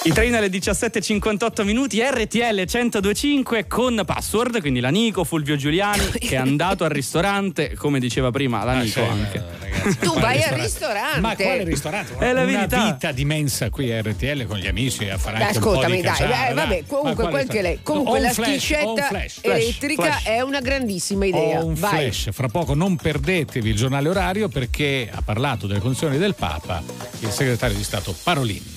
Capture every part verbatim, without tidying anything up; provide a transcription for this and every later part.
I train alle diciassette e cinquantotto minuti, R T L centodue e cinque con Password, quindi l'Anico Fulvio Giuliani che è andato al ristorante, come diceva prima l'Anico, ah, sì, anche. Ragazzi, tu vai al ristorante. Ma quale ristorante? È la Una verità. vita di mensa qui a R T L con gli amici a fare anche Ascoltami, un po' di dai, caciara, dai, vabbè, comunque, quel che lei, comunque Ho la un flash, schiscetta ho un flash, elettrica flash. è una grandissima idea. Ho un vai. flash, fra poco non perdetevi il giornale orario perché ha parlato delle condizioni del Papa il segretario di Stato Parolin.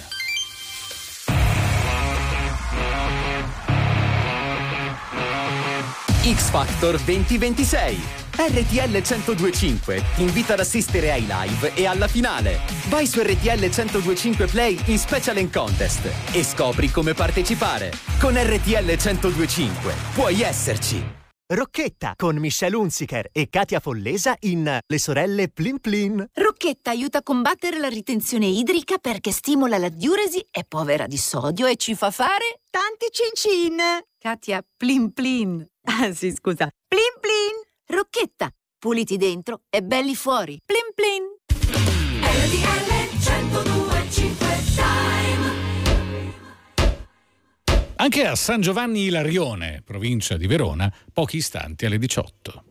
X Factor duemilaventisei. R T L centodue e cinque ti invita ad assistere ai live e alla finale. Vai su R T L centodue e cinque Play in Special and Contest e scopri come partecipare. Con R T L centodue e cinque puoi esserci. Rocchetta con Michelle Hunziker e Katia Follesa in Le sorelle Plin Plin. Rocchetta aiuta a combattere la ritenzione idrica perché stimola la diuresi, è povera di sodio e ci fa fare tanti cin cin. Katia, plin plin. Ah sì, scusa. Plin plin. Rocchetta, puliti dentro e belli fuori. Plin plin. R T L centodue e cinque Time. Anche a San Giovanni Ilarione, provincia di Verona, pochi istanti alle diciotto.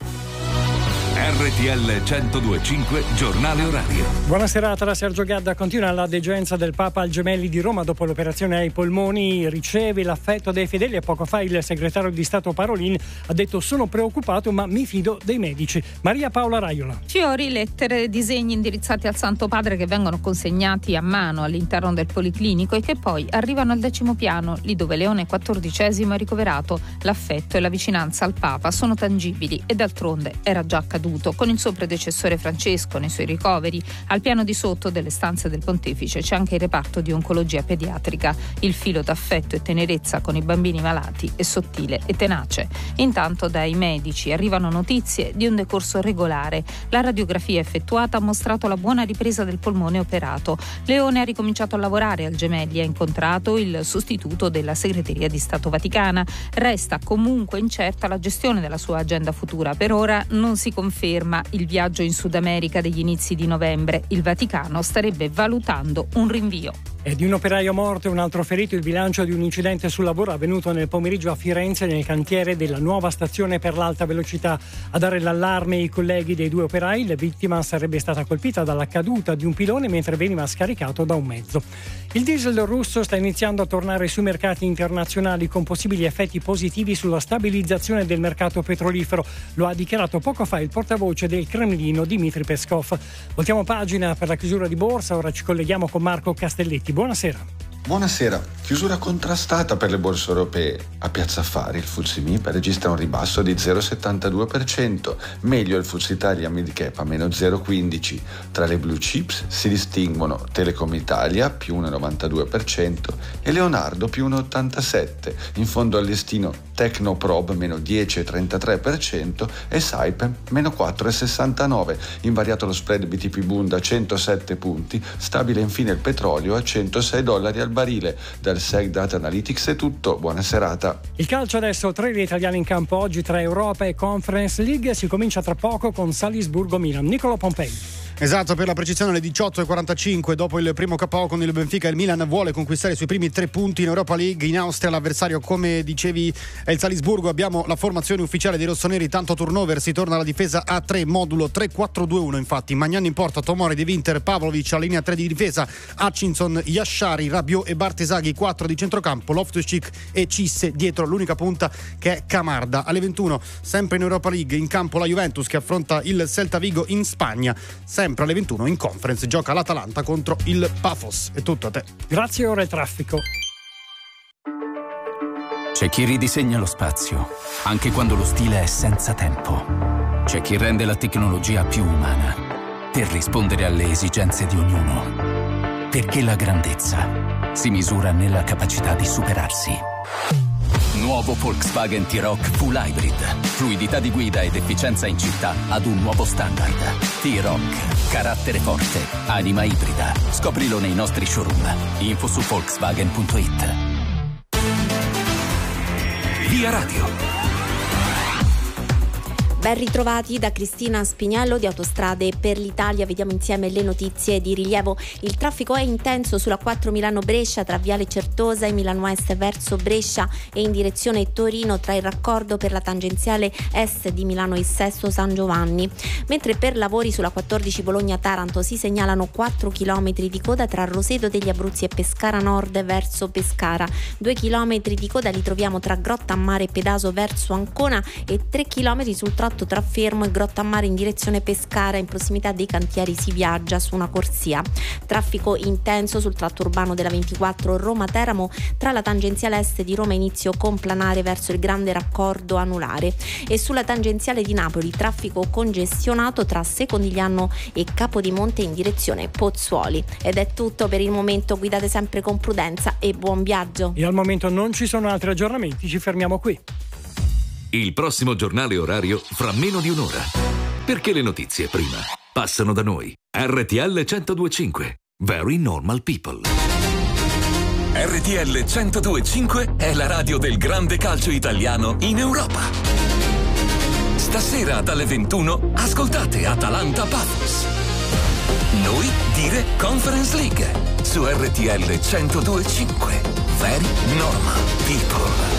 R T L centodue e cinque giornale orario. Buona serata da Sergio Gadda. Continua la degenza del Papa al Gemelli di Roma dopo l'operazione ai polmoni, riceve l'affetto dei fedeli e poco fa il segretario di Stato Parolin ha detto: sono preoccupato ma mi fido dei medici. Maria Paola Raiola. Fiori, lettere, disegni indirizzati al Santo Padre che vengono consegnati a mano all'interno del Policlinico e che poi arrivano al decimo piano, lì dove Leone quattordicesimo è ricoverato. L'affetto e la vicinanza al Papa sono tangibili e d'altronde era già accaduto con il suo predecessore Francesco nei suoi ricoveri. Al piano di sotto delle stanze del pontefice c'è anche il reparto di oncologia pediatrica. Il filo d'affetto e tenerezza con i bambini malati è sottile e tenace. Intanto dai medici arrivano notizie di un decorso regolare. La radiografia effettuata ha mostrato la buona ripresa del polmone operato. Leone ha ricominciato a lavorare al Gemelli, ha incontrato il sostituto della segreteria di Stato Vaticana. Resta comunque incerta la gestione della sua agenda futura. Per ora non si conferma il viaggio in Sud America degli inizi di novembre. Il Vaticano starebbe valutando un rinvio. E di un operaio morto e un altro ferito il bilancio di un incidente sul lavoro avvenuto nel pomeriggio a Firenze nel cantiere della nuova stazione per l'alta velocità. A dare l'allarme i colleghi dei due operai, la vittima sarebbe stata colpita dalla caduta di un pilone mentre veniva scaricato da un mezzo. Il diesel russo sta iniziando a tornare sui mercati internazionali con possibili effetti positivi sulla stabilizzazione del mercato petrolifero. Lo ha dichiarato poco fa il portavoce del Cremlino Dmitry Peskov. Voltiamo pagina per la chiusura di borsa, ora ci colleghiamo con Marco Castelletti. Buonasera. Buonasera. Chiusura contrastata per le borse europee. A Piazza Affari il F T S E M I P registra un ribasso di zero virgola settantadue per cento, meglio il F T S E Italia Mid Cap a meno zero virgola quindici. Tra le blue chips si distinguono Telecom Italia più uno virgola novantadue per cento e Leonardo più uno virgola ottantasette. In fondo al listino Tecnoprobe meno dieci virgola trentatré per cento e Saipem meno quattro virgola sessantanove. Invariato lo spread B T P Bund a centosette punti, stabile infine il petrolio a centosei dollari al barile. Dal S E C Data Analytics è tutto, buona serata. Il calcio adesso, tre italiani in campo oggi tra Europa e Conference League, si comincia tra poco con Salisburgo-Milan. Nicolò Pompei. Esatto, per la precisione alle diciotto e quarantacinque dopo il primo K O con il Benfica il Milan vuole conquistare i suoi primi tre punti in Europa League. In Austria l'avversario, come dicevi, è il Salisburgo. Abbiamo la formazione ufficiale dei rossoneri, tanto turnover, si torna alla difesa a tre, modulo tre quattro due uno. Infatti Magnani in porta, Tomori, De Winter, Pavlovic alla linea tre di difesa, Hutchinson, Yashari, Rabiot e Bartesaghi quattro di centrocampo, Loftus-Cheek e Cisse dietro l'unica punta che è Camarda. Alle ventuno sempre in Europa League in campo la Juventus che affronta il Celta Vigo in Spagna. Sempre alle ventuno in Conference gioca l'Atalanta contro il Pafos. È tutto a te. Grazie, ora il traffico. C'è chi ridisegna lo spazio, anche quando lo stile è senza tempo. C'è chi rende la tecnologia più umana, per rispondere alle esigenze di ognuno. Perché la grandezza si misura nella capacità di superarsi. Nuovo Volkswagen T-Roc Full Hybrid. Fluidità di guida ed efficienza in città ad un nuovo standard. T-Roc. Carattere forte. Anima ibrida. Scoprilo nei nostri showroom. Info su Volkswagen punto it. Via Radio. Ben ritrovati da Cristina Spiniello di Autostrade per l'Italia. Vediamo insieme le notizie di rilievo. Il traffico è intenso sulla quattro Milano-Brescia tra Viale Certosa e Milano Est verso Brescia e in direzione Torino tra il raccordo per la tangenziale est di Milano e Sesto San Giovanni. Mentre per lavori sulla quattordici Bologna-Taranto si segnalano quattro chilometri di coda tra Roseto degli Abruzzi e Pescara Nord verso Pescara. due chilometri di coda li troviamo tra Grottammare e Pedaso verso Ancona e tre chilometri sul tratto tra Fermo e Grottammare in direzione Pescara. In prossimità dei cantieri si viaggia su una corsia. Traffico intenso sul tratto urbano della ventiquattro Roma-Teramo tra la tangenziale est di Roma inizio Complanare verso il grande raccordo anulare e sulla tangenziale di Napoli traffico congestionato tra Secondigliano e Capodimonte in direzione Pozzuoli. Ed è tutto per il momento, guidate sempre con prudenza e buon viaggio. E al momento non ci sono altri aggiornamenti, ci fermiamo qui. Il prossimo giornale orario fra meno di un'ora. Perché le notizie prima passano da noi. R T L centodue e cinque. Very normal people. R T L centodue e cinque è la radio del grande calcio italiano in Europa. Stasera dalle ventuno ascoltate Atalanta Paphos. Noi dire Conference League su R T L centodue e cinque. Very normal people.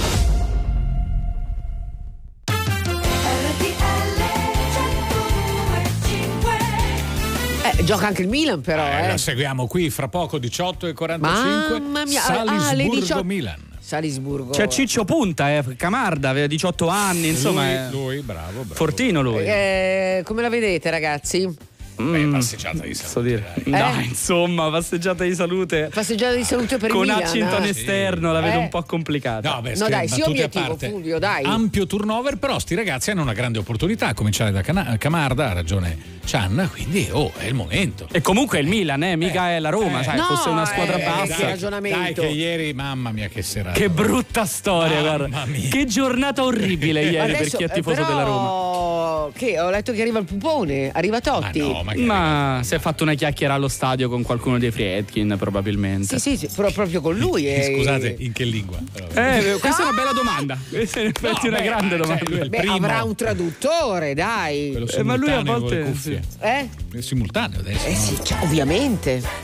Eh, gioca anche il Milan però, eh. eh. La seguiamo qui fra poco, diciotto e quarantacinque. Mamma mia, Salisburgo-Milan. Salisburgo. C'è Ciccio Punta, eh, Camarda, aveva diciotto anni, insomma. Lui, è... lui bravo, bravo. Fortino lui. Eh, come la vedete, ragazzi? Beh, passeggiata di salute. Dire. Dai, Eh? insomma, passeggiata di salute. Passeggiata di salute per con il Milan. Accington eh? esterno, la vedo Eh? un po' complicata. No, beh, No, dai, sì, battute a obiettivo, parte. Fulvio, dai. Ampio turnover, però sti ragazzi hanno una grande opportunità a cominciare da Cana- Camarda, ha ragione Chan, quindi oh, è il momento. E comunque è il Milan, eh, mica è la Roma, Eh. sai, No, fosse una squadra eh, bassa. che ragionamento. Dai, che ieri, mamma mia, che serata. Che brutta storia, Mamma guarda. mia. Che giornata orribile ieri Adesso, per chi è eh, tifoso però, della Roma. Che ho letto che arriva il pupone, arriva Totti. Ma no, ma che Ma si è fatto una chiacchiera allo stadio con qualcuno dei Friedkin, probabilmente. Sì, sì, sì, però proprio con lui. E... Scusate, in che lingua? Eh, questa è una bella domanda. Questa è in effetti No, una beh, grande cioè, domanda. lui è il Beh, primo. avrà un traduttore, dai. Quello Eh, ma lui a simultaneo con le volte- cuffie. Eh? È simultaneo adesso. Eh no? sì, cioè, ovviamente.